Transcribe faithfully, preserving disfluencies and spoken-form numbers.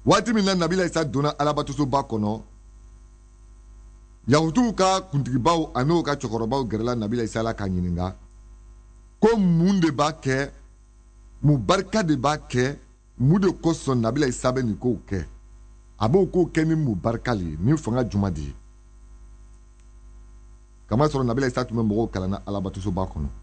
waati min na nabila isa donna alabatosoba kɔnɔ yahutuw ka kuntigibaw an'o ka cɛkɔrɔbaw gɛrɛla nabila isa la ka ɲininga ko mun de b'a kɛ mun barika de b'a kɛ mun de kosɔn nabila isa bɛ nin kow kɛ a b'o kow kɛ ni mun barika le ye ni fanga juma de ye kamasɔrɔ nabila isa tun bɛ mɔgɔw kalanna alabatosoba kɔnɔ